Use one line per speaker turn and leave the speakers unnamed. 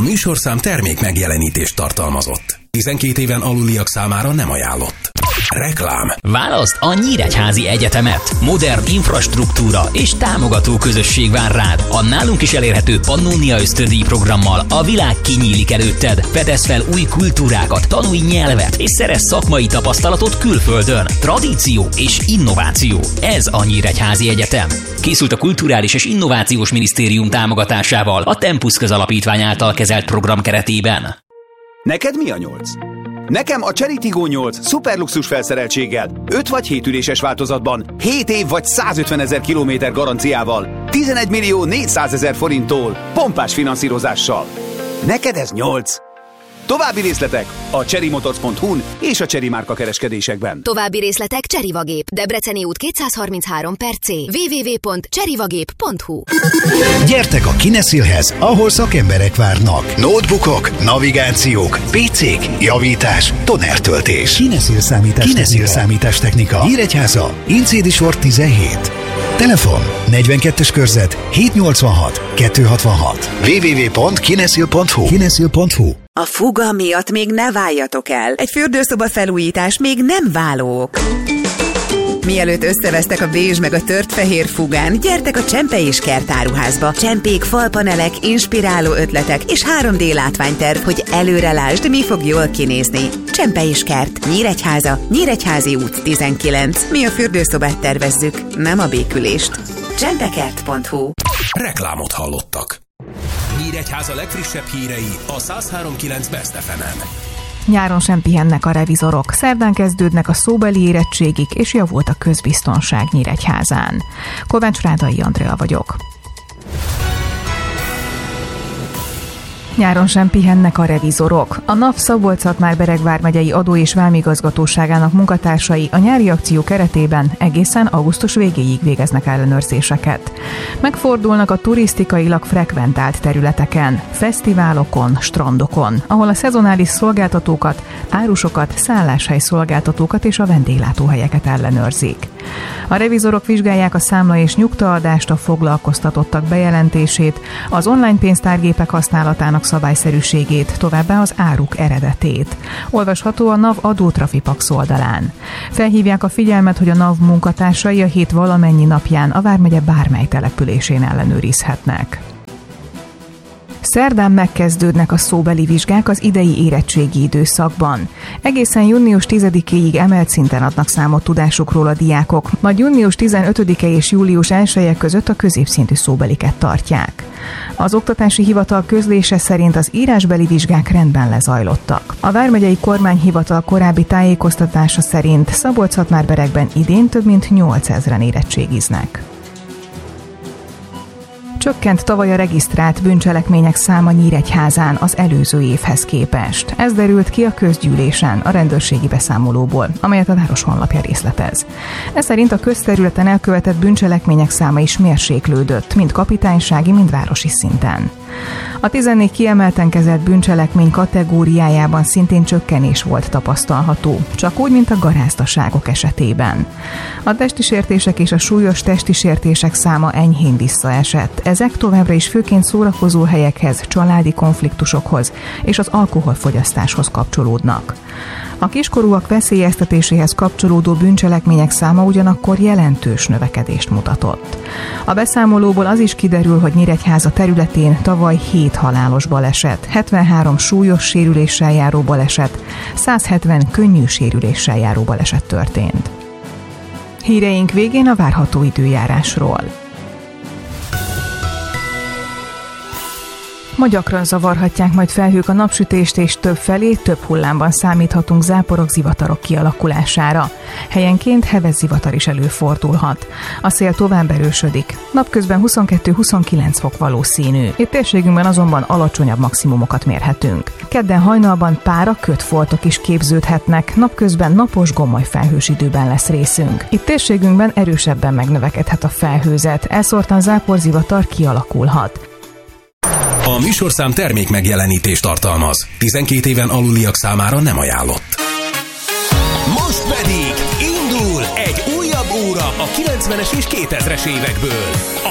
műsorszám termék megjelenítést tartalmazott. 12 éven aluliak számára nem ajánlott. Reklám.
Válaszd a Nyíregyházi Egyetemet. Modern infrastruktúra és támogató közösség vár rád. A nálunk is elérhető Pannonia ösztöndíj programmal a világ kinyílik előtted. Fedezz fel új kultúrákat, tanulj nyelvet és szerezz szakmai tapasztalatot külföldön. Tradíció és innováció. Ez a Nyíregyházi Egyetem. Készült a Kulturális és Innovációs Minisztérium támogatásával a Tempus Közalapítvány által kezelt program keretében.
Neked mi a 8? Nekem a Chery Tiggo 8 szuperluxus felszereltséggel, 5 vagy 7 üléses változatban, 7 év vagy 150 000 kilométer garanciával, 11 millió 400 000 forinttól, pompás finanszírozással. Neked ez 8? További részletek a cherrymotors.hu-n és a Chery márka kereskedésekben.
További részletek Cserivagép, Debreceni út 233/C, www.cherivagép.hu.
Gyertek a Kineszilhez, ahol szakemberek várnak. Notebookok, navigációk, PC-k, javítás, tonertöltés. Kineszil számítástechnika. Nyíregyháza, Incédi sor 17. Telefon 42-es körzet 786 266. www.kineszil.hu. Kineszil.hu.
A fuga miatt még ne váljatok el. Egy fürdőszoba felújítás még nem válók. Mielőtt összevesztek a bézs meg a tört fehér fugán, gyertek a Csempe és Kert áruházba. Csempék, falpanelek, inspiráló ötletek és 3D látványterv, hogy előre lásd, mi fog jól kinézni. Csempe és Kert, Nyíregyháza, Nyíregyházi út 19. Mi a fürdőszobát tervezzük, nem a békülést. csempekert.hu.
Reklámot hallottak. Nyíregyháza legfrissebb hírei a 103.9 Best FM-en.
Nyáron sem pihennek a revizorok, szerdán kezdődnek a szóbeli érettségik, és javult a közbiztonság Nyíregyházán. Kovács Rádai Andrea vagyok. Nyáron sem pihennek a revizorok. A NAV Szabolcs-Szatmár-Bereg vármegyei adó- és vámigazgatóságának munkatársai a nyári akció keretében egészen augusztus végéig végeznek ellenőrzéseket. Megfordulnak a turisztikailag frekventált területeken, fesztiválokon, strandokon, ahol a szezonális szolgáltatókat, árusokat, szálláshely szolgáltatókat és a vendéglátóhelyeket ellenőrzik. A revizorok vizsgálják a számla és nyugtaadást, a foglalkoztatottak bejelentését, az online pénztárgépek használatának szabályszerűségét, továbbá az áruk eredetét. Olvasható a NAV Adótrafipax oldalán. Felhívják a figyelmet, hogy a NAV munkatársai a hét valamennyi napján a vármegye bármely településén ellenőrizhetnek. Szerdán megkezdődnek a szóbeli vizsgák az idei érettségi időszakban. Egészen június 10-éig emelt szinten adnak számot tudásukról a diákok, majd június 15-e és július 1-e között a középszintű szóbeliket tartják. Az Oktatási Hivatal közlése szerint az írásbeli vizsgák rendben lezajlottak. A vármegyei kormányhivatal korábbi tájékoztatása szerint Szabolcs-Szatmár-Beregben idén több mint 8000-en érettségiznek. Csökkent tavaly a regisztrált bűncselekmények száma Nyíregyházán az előző évhez képest. Ez derült ki a közgyűlésen, a rendőrségi beszámolóból, amelyet a város honlapja részletez. Ez szerint a közterületen elkövetett bűncselekmények száma is mérséklődött, mind kapitánysági, mind városi szinten. A 14 kiemelten kezelt bűncselekmény kategóriájában szintén csökkenés volt tapasztalható, csak úgy, mint a garázdaságok esetében. A testi sértések és a súlyos testi sértések száma enyhén visszaesett. Ezek továbbra is főként szórakozó helyekhez, családi konfliktusokhoz és az alkoholfogyasztáshoz kapcsolódnak. A kiskorúak veszélyeztetéséhez kapcsolódó bűncselekmények száma ugyanakkor jelentős növekedést mutatott. A beszámolóból az is kiderül, hogy Nyíregyháza területén tavaly 7 halálos baleset, 73 súlyos sérüléssel járó baleset, 170 könnyű sérüléssel járó baleset történt. Híreink végén a várható időjárásról. Ma gyakran zavarhatják majd felhők a napsütést, és többfelé, több hullámban számíthatunk záporok, zivatarok kialakulására. Helyenként heves zivatar is előfordulhat. A szél tovább erősödik. Napközben 22-29 fok valószínű. Itt térségünkben azonban alacsonyabb maximumokat mérhetünk. Kedden hajnalban pára, kötfoltok is képződhetnek, napközben napos, gomoly felhős időben lesz részünk. Itt térségünkben erősebben megnövekedhet a felhőzet, elszórtan záporzivatar kialakulhat.
A műsorszám termék megjelenítést tartalmaz. 12 éven aluliak számára nem ajánlott. Most pedig indul egy újabb óra a 90-es és 2000-es évekből.